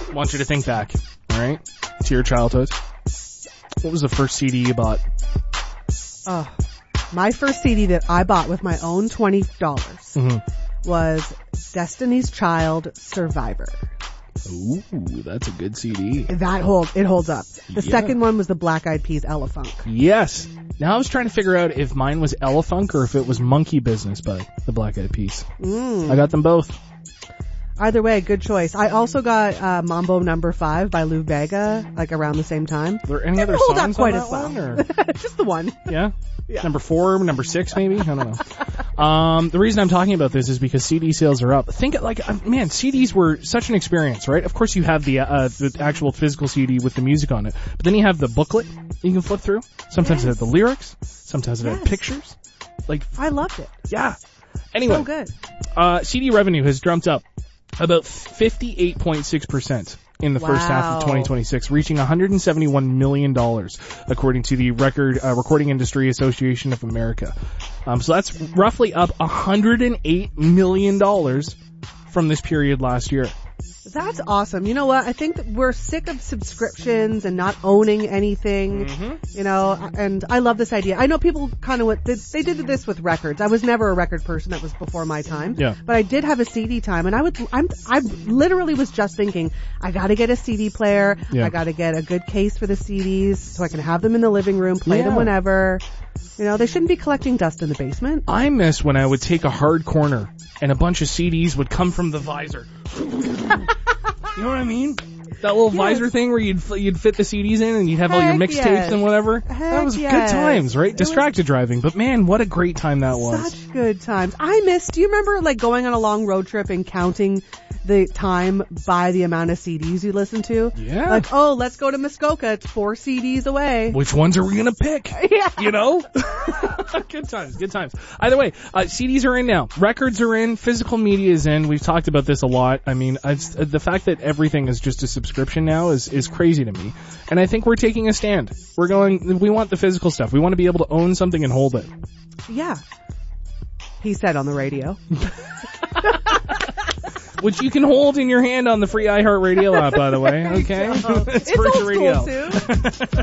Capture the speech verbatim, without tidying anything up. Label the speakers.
Speaker 1: I want you to think back, all right, to your childhood. What was the first C D you bought?
Speaker 2: Oh, my first C D that I bought with my own twenty dollars
Speaker 1: Mm-hmm.
Speaker 2: was Destiny's Child Survivor.
Speaker 1: Ooh, that's a good C D.
Speaker 2: That hold, it holds up. The
Speaker 1: Yeah.
Speaker 2: second one was the Black Eyed Peas Elefunk.
Speaker 1: Yes. Now I was trying to figure out if mine was Elefunk or if it was Monkey Business by the Black Eyed Peas.
Speaker 2: Mm.
Speaker 1: I got them both.
Speaker 2: Either way, good choice. I also got uh, Mambo Number Five by Lou Bega, like around the same time.
Speaker 1: Are there any
Speaker 2: Didn't
Speaker 1: other
Speaker 2: hold
Speaker 1: songs
Speaker 2: up quite
Speaker 1: on
Speaker 2: as
Speaker 1: that
Speaker 2: well.
Speaker 1: one? Or?
Speaker 2: Just the one.
Speaker 1: Yeah?
Speaker 2: Yeah.
Speaker 1: Number four, number six maybe? I don't know. Um, the reason I'm talking about this is because C D sales are up. Think, like, uh, man, C Ds were such an experience, right? Of course you have the, uh, the actual physical C D with the music on it, but then you have the booklet you can flip through. Sometimes
Speaker 2: Yes.
Speaker 1: it had the lyrics, sometimes it
Speaker 2: Yes.
Speaker 1: had pictures. Like,
Speaker 2: I loved it.
Speaker 1: yeah. Anyway,
Speaker 2: So good.
Speaker 1: uh, C D revenue has jumped up about fifty-eight point six percent in the first half of
Speaker 2: Wow.
Speaker 1: twenty twenty-six, reaching one hundred seventy-one million dollars, according to the Record uh, Recording Industry Association of America. Um, so that's roughly up one hundred eight million dollars from this period last year.
Speaker 2: That's awesome. You know what? I think that we're sick of subscriptions and not owning anything,
Speaker 1: Mm-hmm.
Speaker 2: you know, and I love this idea. I know people kind of went, they, they did this with records. I was never a record person. That was before my time.
Speaker 1: Yeah.
Speaker 2: But I did have a C D time, and I would, I'm, I literally was just thinking, I gotta get a C D player.
Speaker 1: Yeah.
Speaker 2: I gotta get a good case for the C Ds so I can have them in the living room, play
Speaker 1: Yeah.
Speaker 2: them whenever. You know, they shouldn't be collecting dust in the basement.
Speaker 1: I miss when I would take a hard corner and a bunch of C Ds would come from the visor. You know what I mean? That little
Speaker 2: Yes.
Speaker 1: visor thing where you'd you'd fit the C Ds in and you'd have all your
Speaker 2: Heck
Speaker 1: mixtapes
Speaker 2: yes.
Speaker 1: and whatever.
Speaker 2: Heck
Speaker 1: that was
Speaker 2: yes.
Speaker 1: good times, right?
Speaker 2: It
Speaker 1: Distracted driving, but man, what a great time that was.
Speaker 2: Such good times. I miss, do you remember like going on a long road trip and counting the time by the amount of C Ds you listen to?
Speaker 1: Yeah.
Speaker 2: Like, oh, let's go to Muskoka. It's four C Ds away.
Speaker 1: Which ones are we gonna pick?
Speaker 2: Yeah.
Speaker 1: You know? Good times, good times. Either way, uh, C Ds are in now. Records are in. Physical media is in. We've talked about this a lot. I mean, it's, uh, the fact that everything is just a subscription now is, is crazy to me. And I think we're taking a stand. We're going, we want the physical stuff. We want to be able to own something and hold it.
Speaker 2: Yeah. He said on the radio.
Speaker 1: Which you can hold in your hand on the free iHeartRadio app, by the way. Okay?
Speaker 2: Oh,
Speaker 1: It's
Speaker 2: it's
Speaker 1: Virgin
Speaker 2: old
Speaker 1: Radio.
Speaker 2: school too.